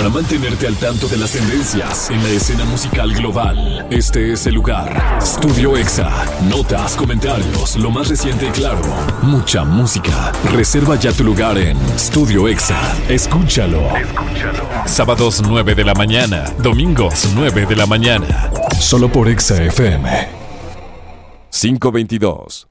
para mantenerte al tanto de las tendencias en la escena musical global. Este es el lugar. Studio Exa. Notas, comentarios, lo más reciente y claro. Mucha música. Reserva ya tu lugar en Studio Exa. Escúchalo. Sábados 9 de la mañana. Domingos 9 de la mañana. Solo por Exa FM. 522.